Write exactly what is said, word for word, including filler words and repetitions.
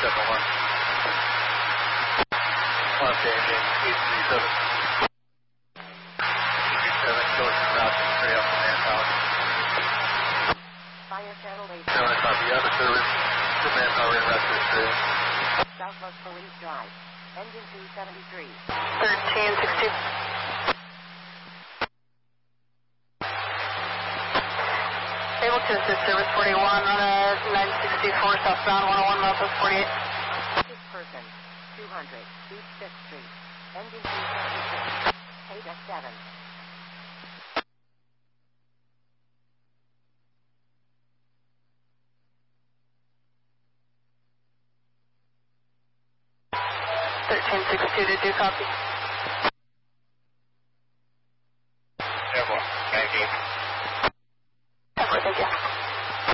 seven one. Los Angeles eight three seven. eight three seven, going south, straight up to Manpower. Fire channel eight. seven, copy, out of service to Manpower in Raptor Australia. Southwest Police Drive, engine two seventy-three. thirteen sixty. Able to assist service forty-one on a nine sixty-four southbound one oh one Northwest forty-eight. Six person, two hundred, East fifth Street, engine two seventy-six. Eight at seven. thirteen sixty-two to do copy.